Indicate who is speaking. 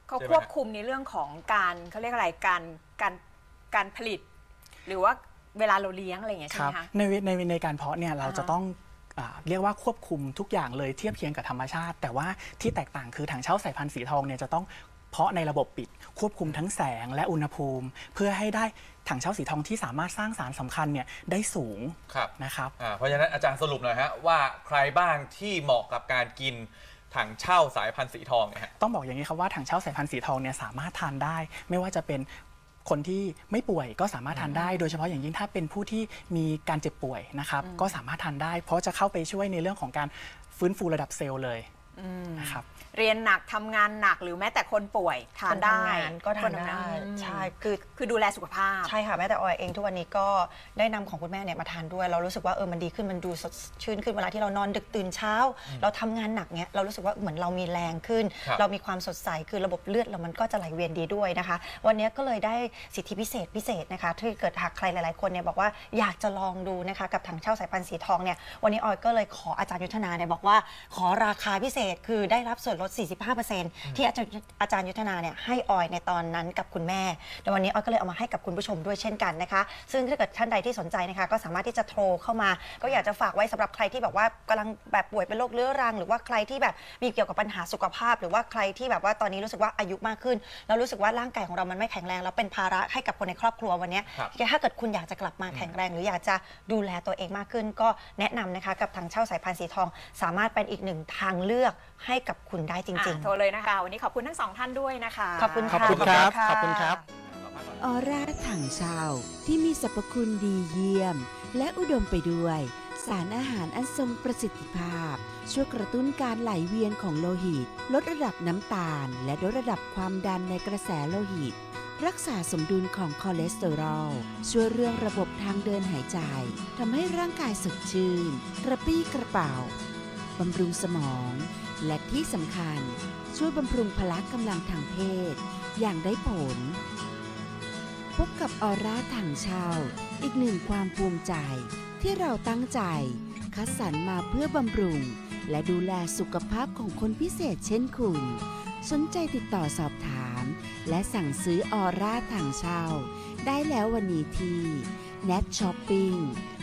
Speaker 1: เขาควบคุมในเรื่องของการเขาเรียกอะไรการผลิต หรือว่าเวลาเราเลี้ยงอะไรอย่างเงี้ยใช่ไหมคะ
Speaker 2: ในการเพาะเนี่ยเราจะต้องเรียกว่าควบคุมทุกอย่างเลยเทียบเคียงกับธรรมชาติแต่ว่าที่แตกต่างคือถังเช่าสายพันธุ์สีทองเนี่ยจะต้องเพาะในระบบปิดควบคุมทั้งแสงและอุณหภูมิ เพื่อให้ได้ถังเช่าสีทองที่สามารถสร้างสารสำคัญเนี่ยได้สูงนะครับ
Speaker 3: เพราะฉะนั้นอาจารย์สรุปหน่อยฮะว่าใครบ้างที่เหมาะกับการกินถังเช่าสายพันธุ์สีทองเนี่ย
Speaker 2: ต้องบอกอย่างนี้ครับว่าถังเช่าสายพันธุ์สีทองเนี่ยสามารถทานได้ไม่ว่าจะเป็นคนที่ไม่ป่วยก็สามารถทานได้โดยเฉพาะอย่างยิ่งถ้าเป็นผู้ที่มีการเจ็บป่วยนะครับก็สามารถทานได้เพราะจะเข้าไปช่วยในเรื่องของการฟื้นฟูระดับเซลล์เลยนะครับ
Speaker 1: เรียนหนักทำงานหนักหรือแม้แต่คนป่วยทานได้
Speaker 4: ก็ทานได้ใช่
Speaker 1: คือดูแลสุขภาพ
Speaker 4: ใช่ค่ะแม้แต่ออยเองทุกวันนี้ก็ได้นำของคุณแม่เนี่ยมาทานด้วยเรารู้สึกว่ามันดีขึ้นมันดูสดชื่นขึ้นเวลาที่เรานอนดึกตื่นเช้าเราทำงานหนักเนี่ยเรารู้สึกว่าเหมือนเรามีแรงขึ้นเรามีความสดใสคือระบบเลือดเรามันก็จะไหลเวียนดีด้วยนะคะวันนี้ก็เลยได้สิทธิพิเศษนะคะที่เกิดหากใครหลายๆคนเนี่ยบอกว่าอยากจะลองดูนะคะกับถังเช่าสายพันธุ์สีทองเนี่ยวันนี้ออยก็เลยขออาจารย์ยุทธนาเนี่ยบอกว่าขอราคาพิเศษคือได้รับส่วนลด 45% ที่อาจารย์ยุทธนาเนี่ยให้ออยในตอนนั้นกับคุณแม่แต่วันนี้ออยก็เลยเอามาให้กับคุณผู้ชมด้วยเช่นกันนะคะซึ่งถ้าเกิดท่านใดที่สนใจนะคะก็สามารถที่จะโทรเข้ามาก็อยากจะฝากไว้สำหรับใครที่แบบว่ากำลังแบบป่วยเป็นโรคเรื้อรังหรือว่าใครที่แบบมีเกี่ยวกับปัญหาสุขภาพหรือว่าใครที่แบบว่าตอนนี้รู้สึกว่าอายุมากขึ้นแล้วรู้สึกว่าร่างกายของเรามันไม่แข็งแรงแล้วเป็นภาระให้กับคนในครอบครัววันนี้ถ้าเกิดคุณอยากจะกลับมาแข็งแรงหรืออยากจะดูแลตัวเองมากขึ้นก็แนะนำนะคะกับถังเช่าสายพันธุ์สีทองสามารถเป็นอีกหนึ่งทางเลือกให้กับคุณได้จริงๆ
Speaker 1: โทรเลยนะคะวันนี้ขอบคุณทั้งสองท่านด้วยนะคะ
Speaker 4: ขอบคุณครับ
Speaker 2: ขอบคุณครับ
Speaker 5: ออร่าถังเช่าที่มีสรรพคุณดีเยี่ยมและอุดมไปด้วยสารอาหารอันทรงประสิทธิภาพช่วยกระตุ้นการไหลเวียนของโลหิตลดระดับน้ำตาลและลดระดับความดันในกระแสโลหิตรักษาสมดุลของคอเลสเตอรอลช่วยเรื่องระบบทางเดินหายใจทำให้ร่างกายสดชื่นกระปี้กระเป๋าบำรุงสมองและที่สำคัญช่วยบำรุงพละกำลังทางเพศอย่างได้ผลพบกับออร่าถังเช่าอีกหนึ่งความภูมิใจที่เราตั้งใจคัดสรรมาเพื่อบำรุงและดูแลสุขภาพของคนพิเศษเช่นคุณสนใจติดต่อสอบถามและสั่งซื้อออร่าถังเช่าได้แล้ววันนี้ที่ Net Shopping